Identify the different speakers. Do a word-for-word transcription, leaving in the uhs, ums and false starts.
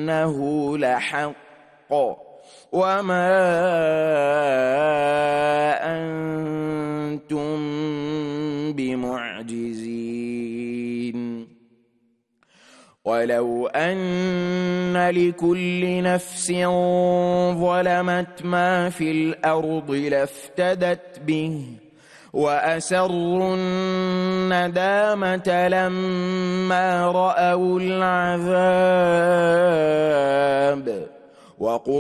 Speaker 1: إنه لحق وما أنتم بمعجزين ولو أن لكل نفس ظلمت ما في الأرض لافتدت به وأسروا الندامة لما رأوا العذاب